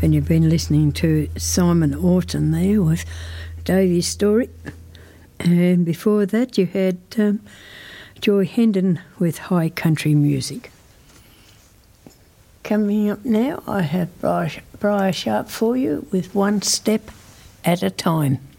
And you've been listening to Simon Orton there with Davey's Story. And before that you had Joy Hendon with High Country Music. Coming up now, I have Briar Sharp for you with One Step at a Time.